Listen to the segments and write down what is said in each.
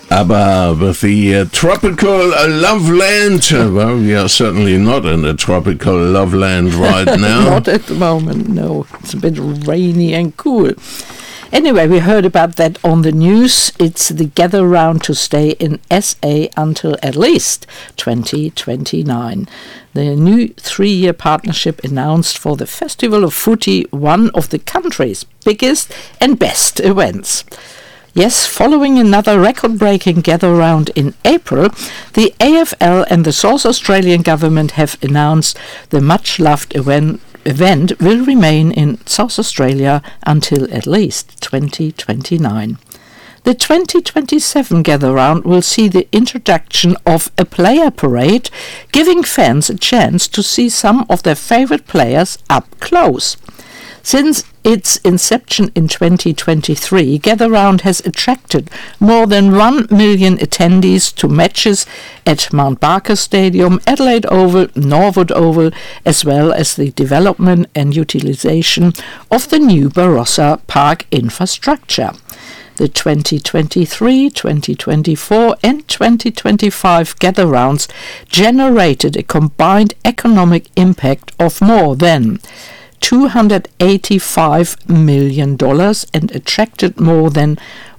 ABBA with the tropical Loveland. Well, we are certainly not in a tropical Loveland right now. Not at the moment, no. It's a bit rainy and cool. Anyway, we heard about that on the news. It's the Gather Round to stay in SA until at least 2029. The new 3-year partnership announced for the Festival of Footy, one of the country's biggest and best events. Yes, following another record-breaking gather-round in April, the AFL and the South Australian government have announced the much-loved event will remain in South Australia until at least 2029. The 2027 gather-round will see the introduction of a player parade, giving fans a chance to see some of their favourite players up close. Since its inception in 2023, Gather Round has attracted more than 1 million attendees to matches at Mount Barker Stadium, Adelaide Oval, Norwood Oval, as well as the development and utilisation of the new Barossa Park infrastructure. The 2023, 2024 and 2025 Gather Rounds generated a combined economic impact of more than $285 million and attracted more than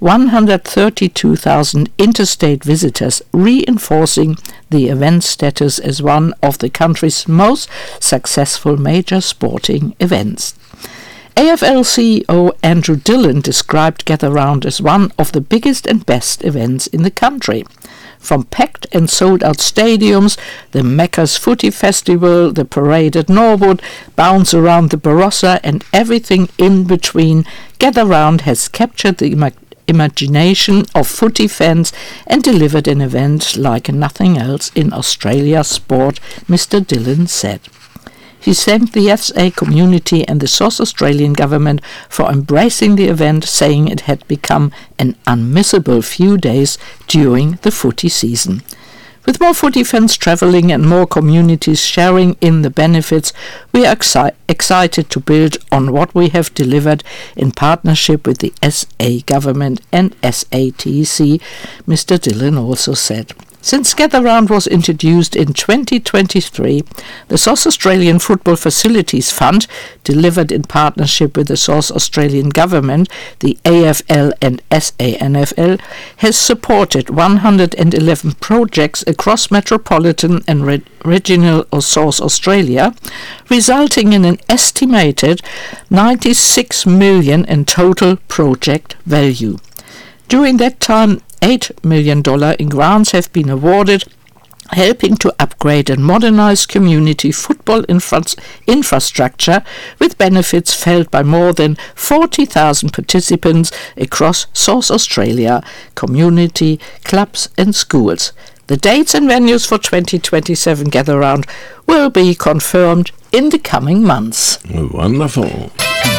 132,000 interstate visitors, reinforcing the event's status as one of the country's most successful major sporting events. AFL CEO Andrew Dillon described Gather Round as one of the biggest and best events in the country. From packed and sold-out stadiums, the Macca's Footy Festival, the parade at Norwood, bounce around the Barossa and everything in between, Gather Round has captured the imagination of footy fans and delivered an event like nothing else in Australia's sport, Mr. Dillon said. He thanked the SA community and the South Australian government for embracing the event, saying it had become an unmissable few days during the footy season. With more footy fans travelling and more communities sharing in the benefits, we are excited to build on what we have delivered in partnership with the SA government and SATC, Mr. Dillon also said. Since Gather Round was introduced in 2023, the South Australian Football Facilities Fund, delivered in partnership with the South Australian Government, the AFL and SANFL, has supported 111 projects across metropolitan and regional South Australia, resulting in an estimated $96 million in total project value. During that time, $8 million in grants have been awarded, helping to upgrade and modernize community football infrastructure with benefits felt by more than 40,000 participants across South Australia, community, clubs and schools. The dates and venues for 2027 Gather Round will be confirmed in the coming months. Wonderful.